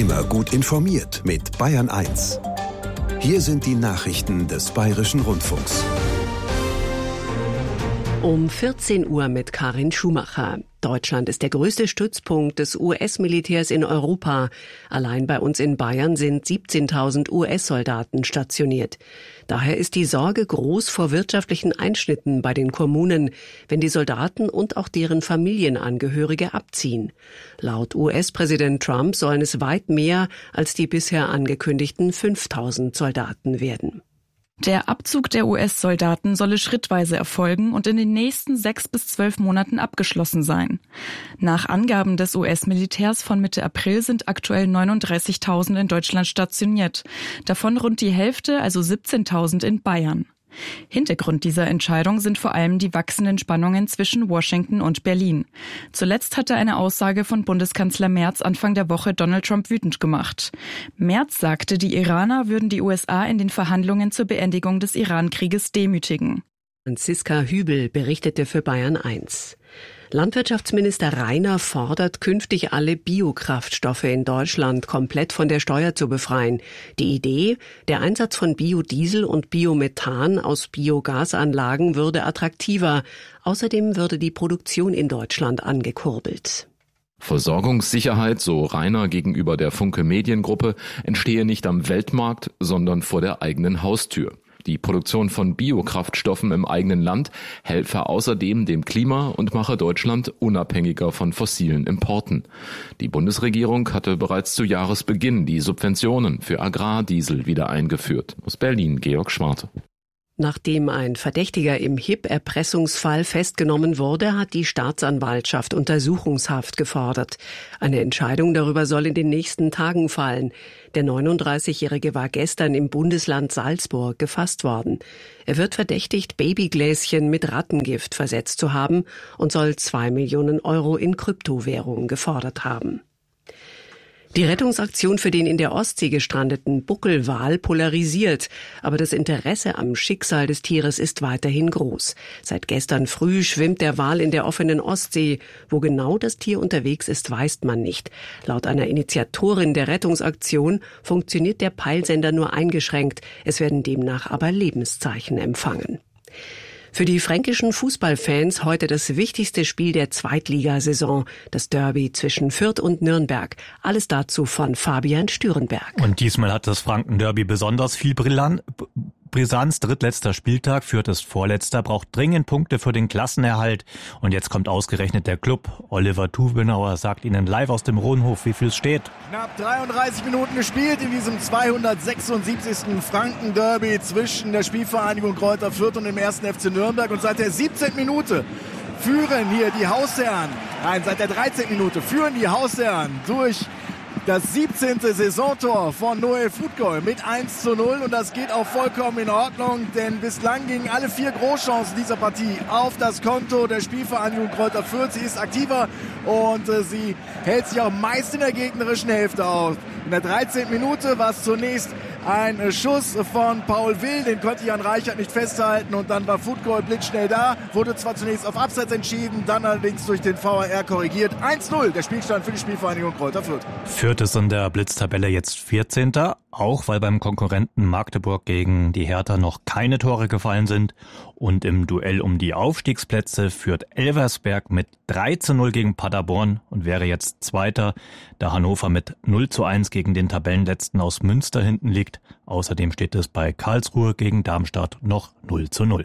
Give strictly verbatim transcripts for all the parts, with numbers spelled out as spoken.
Immer gut informiert mit Bayern eins. Hier sind die Nachrichten des Bayerischen Rundfunks. Um vierzehn Uhr mit Karin Schumacher. Deutschland ist der größte Stützpunkt des U S-Militärs in Europa. Allein bei uns in Bayern sind siebzehntausend U S-Soldaten stationiert. Daher ist die Sorge groß vor wirtschaftlichen Einschnitten bei den Kommunen, wenn die Soldaten und auch deren Familienangehörige abziehen. Laut U S-Präsident Trump sollen es weit mehr als die bisher angekündigten fünftausend Soldaten werden. Der Abzug der U S-Soldaten solle schrittweise erfolgen und in den nächsten sechs bis zwölf Monaten abgeschlossen sein. Nach Angaben des U S-Militärs von Mitte April sind aktuell neununddreißigtausend in Deutschland stationiert. Davon rund die Hälfte, also siebzehntausend in Bayern. Hintergrund dieser Entscheidung sind vor allem die wachsenden Spannungen zwischen Washington und Berlin. Zuletzt hatte eine Aussage von Bundeskanzler Merz Anfang der Woche Donald Trump wütend gemacht. Merz sagte, die Iraner würden die U S A in den Verhandlungen zur Beendigung des Iran-Krieges demütigen. Franziska Hübel berichtete für Bayern eins. Landwirtschaftsminister Rainer fordert, künftig alle Biokraftstoffe in Deutschland komplett von der Steuer zu befreien. Die Idee, der Einsatz von Biodiesel und Biomethan aus Biogasanlagen würde attraktiver. Außerdem würde die Produktion in Deutschland angekurbelt. Versorgungssicherheit, so Rainer gegenüber der Funke Mediengruppe, entstehe nicht am Weltmarkt, sondern vor der eigenen Haustür. Die Produktion von Biokraftstoffen im eigenen Land helfe außerdem dem Klima und mache Deutschland unabhängiger von fossilen Importen. Die Bundesregierung hatte bereits zu Jahresbeginn die Subventionen für Agrardiesel wieder eingeführt. Aus Berlin, Georg Schwarte. Nachdem ein Verdächtiger im H I P-Erpressungsfall festgenommen wurde, hat die Staatsanwaltschaft Untersuchungshaft gefordert. Eine Entscheidung darüber soll in den nächsten Tagen fallen. Der neununddreißigjährige war gestern im Bundesland Salzburg gefasst worden. Er wird verdächtigt, Babygläschen mit Rattengift versetzt zu haben und soll zwei Millionen Euro in Kryptowährungen gefordert haben. Die Rettungsaktion für den in der Ostsee gestrandeten Buckelwal polarisiert, aber das Interesse am Schicksal des Tieres ist weiterhin groß. Seit gestern früh schwimmt der Wal in der offenen Ostsee. Wo genau das Tier unterwegs ist, weiß man nicht. Laut einer Initiatorin der Rettungsaktion funktioniert der Peilsender nur eingeschränkt. Es werden demnach aber Lebenszeichen empfangen. Für die fränkischen Fußballfans heute das wichtigste Spiel der Zweitligasaison, das Derby zwischen Fürth und Nürnberg. Alles dazu von Fabian Stürenberg. Und diesmal hat das Franken-Derby besonders viel Brillanz. Brisanz, drittletzter Spieltag, Fürth ist Vorletzter, braucht dringend Punkte für den Klassenerhalt. Und jetzt kommt ausgerechnet der Club. Oliver Tubenauer sagt Ihnen live aus dem Rohnhof, wie viel es steht. Knapp dreiunddreißig Minuten gespielt in diesem zweihundertsechsundsiebzigsten Franken-Derby zwischen der Spielvereinigung Greuther Fürth und dem ersten F C Nürnberg. Und seit der siebzehnten Minute führen hier die Hausherren, nein, seit der dreizehnten Minute führen die Hausherren durch das siebzehnte Saisontor von Noel Futgol mit eins zu null und das geht auch vollkommen in Ordnung, denn bislang gingen alle vier Großchancen dieser Partie auf das Konto der Spielvereinigung Greuther Fürth. Sie ist aktiver und äh, sie hält sich auch meist in der gegnerischen Hälfte auf. In der dreizehnten Minute war es zunächst ein Schuss von Paul Will, den konnte Jan Reichert nicht festhalten und dann war Futgol blitzschnell da, wurde zwar zunächst auf Abseits entschieden, dann allerdings durch den V A R korrigiert. eins null der Spielstand für die Spielvereinigung Greuther Fürth. Fürth ist in der Blitztabelle jetzt vierzehnter auch weil beim Konkurrenten Magdeburg gegen die Hertha noch keine Tore gefallen sind. Und im Duell um die Aufstiegsplätze führt Elversberg mit drei zu null gegen Paderborn und wäre jetzt Zweiter, da Hannover mit null zu eins gegen den Tabellenletzten aus Münster hinten liegt. Außerdem steht es bei Karlsruhe gegen Darmstadt noch null zu null.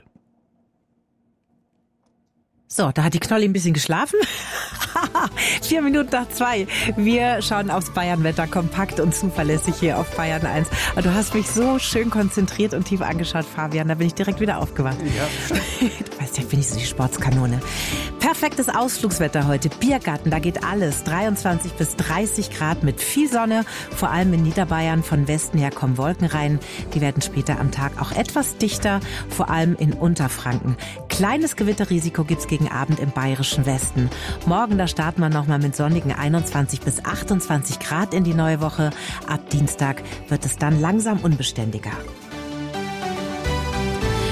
So, da hat die Knolli ein bisschen geschlafen. Vier Minuten nach zwei. Wir schauen aufs Bayern-Wetter kompakt und zuverlässig hier auf Bayern eins. Aber du hast mich so schön konzentriert und tief angeschaut, Fabian. Da bin ich direkt wieder aufgewacht. Ja. Du weißt ja, ich bin nicht so die Sportskanone. Perfektes Ausflugswetter heute. Biergarten, da geht alles. dreiundzwanzig bis dreißig Grad mit viel Sonne. Vor allem in Niederbayern. Von Westen her kommen Wolken rein. Die werden später am Tag auch etwas dichter. Vor allem in Unterfranken. Kleines Gewitterrisiko gibt's gegen Abend im bayerischen Westen. Morgen, da starten wir nochmal mit sonnigen einundzwanzig bis achtundzwanzig Grad in die neue Woche. Ab Dienstag wird es dann langsam unbeständiger.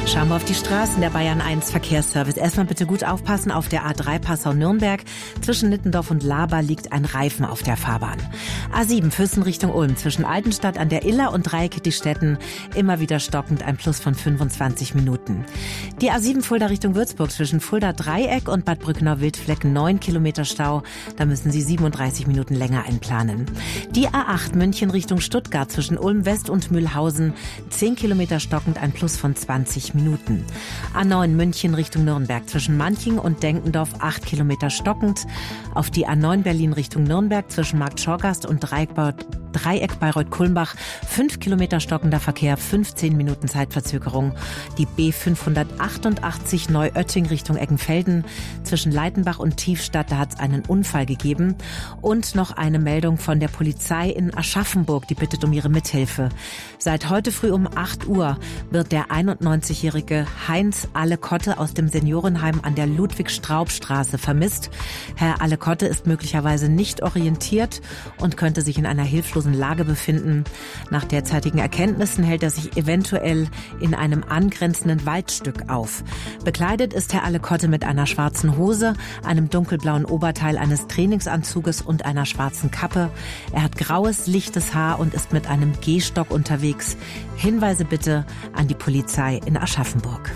Schauen wir auf die Straßen der Bayern eins Verkehrsservice. Erstmal bitte gut aufpassen auf der A drei Passau-Nürnberg. Zwischen Nittendorf und Laber liegt ein Reifen auf der Fahrbahn. A sieben Füssen Richtung Ulm. Zwischen Altenstadt an der Iller und Dreieckigstetten immer wieder stockend, ein Plus von fünfundzwanzig Minuten. Die A sieben Fulda Richtung Würzburg. Zwischen Fulda Dreieck und Bad Brückenau-Wildfleck neun Kilometer Stau. Da müssen Sie siebenunddreißig Minuten länger einplanen. Die A acht München Richtung Stuttgart. Zwischen Ulm West und Mühlhausen zehn Kilometer stockend, ein Plus von zwanzig Minuten. A neun München Richtung Nürnberg. Zwischen Manching und Denkendorf acht Kilometer stockend. Auf die A neun Berlin Richtung Nürnberg. Zwischen Markt Schorgast und Dreieck Dreieck Bayreuth-Kulmbach, fünf Kilometer stockender Verkehr, fünfzehn Minuten Zeitverzögerung. Die B fünfhundertachtundachtzig Neuötting Richtung Eggenfelden. Zwischen Leitenbach und Tiefstadt, da hat es einen Unfall gegeben. Und noch eine Meldung von der Polizei in Aschaffenburg, die bittet um ihre Mithilfe. Seit heute früh um acht Uhr wird der einundneunzigjährige Heinz Allekotte aus dem Seniorenheim an der Ludwig-Straub-Straße vermisst. Herr Allekotte ist möglicherweise nicht orientiert und könnte sich in einer hilflosen Lage befinden. Nach derzeitigen Erkenntnissen hält er sich eventuell in einem angrenzenden Waldstück auf. Bekleidet ist Herr Allekotte mit einer schwarzen Hose, einem dunkelblauen Oberteil eines Trainingsanzuges und einer schwarzen Kappe. Er hat graues, lichtes Haar und ist mit einem Gehstock unterwegs. Hinweise bitte an die Polizei in Aschaffenburg.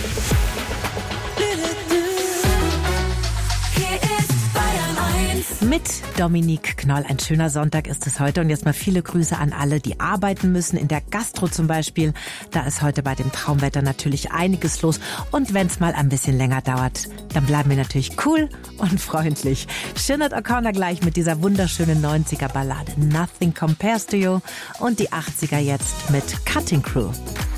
Mit Dominique Knoll. Ein schöner Sonntag ist es heute und jetzt mal viele Grüße an alle, die arbeiten müssen, in der Gastro zum Beispiel. Da ist heute bei dem Traumwetter natürlich einiges los und wenn es mal ein bisschen länger dauert, dann bleiben wir natürlich cool und freundlich. Sinead O'Connor gleich mit dieser wunderschönen neunziger Ballade Nothing Compares to You und die achtziger jetzt mit Cutting Crew.